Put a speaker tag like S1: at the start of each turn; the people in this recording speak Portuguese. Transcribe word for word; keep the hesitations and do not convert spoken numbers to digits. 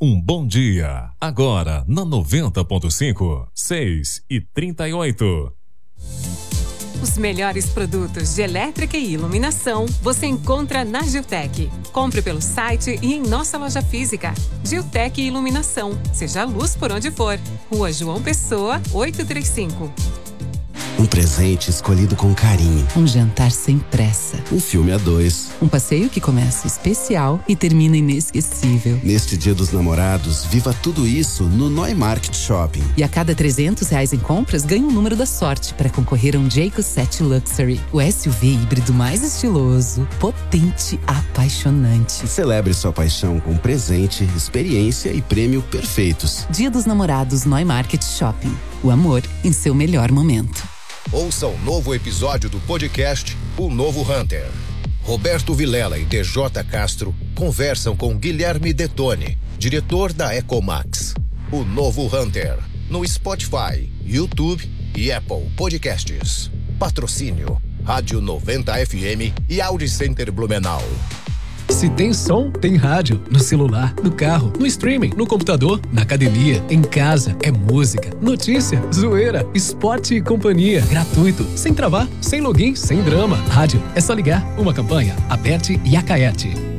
S1: Um bom dia. Agora, na noventa ponto cinco, seis e trinta e oito.
S2: Os melhores produtos de elétrica e iluminação você encontra na Giltec. Compre pelo site e em nossa loja física. Giltec Iluminação. Seja a luz por onde for. Rua João Pessoa, oitocentos e trinta e cinco.
S3: Um presente escolhido com carinho.
S4: Um jantar sem pressa.
S3: Um filme a dois.
S4: Um passeio que começa especial e termina inesquecível.
S3: Neste Dia dos Namorados, viva tudo isso no Neumarkt Shopping.
S4: E a cada trezentos reais em compras, ganha um número da sorte para concorrer a um Jayco sete Luxury. O S U V híbrido mais estiloso, potente, apaixonante.
S3: Celebre sua paixão com presente, experiência e prêmio perfeitos.
S4: Dia dos Namorados Neumarkt Shopping. O amor em seu melhor momento.
S5: Ouça um novo episódio do podcast O Novo Hunter. Roberto Vilela e D J Castro conversam com Guilherme Detone, diretor da Ecomax. O Novo Hunter, no Spotify, YouTube e Apple Podcasts. Patrocínio Rádio noventa F M e Audi Center Blumenau.
S6: Se tem som, tem rádio. No celular, no carro, no streaming, no computador, na academia, em casa. É música, notícia, zoeira, esporte e companhia. Gratuito, sem travar, sem login, sem drama. Rádio, é só ligar. Uma campanha, Aperte e Acaete.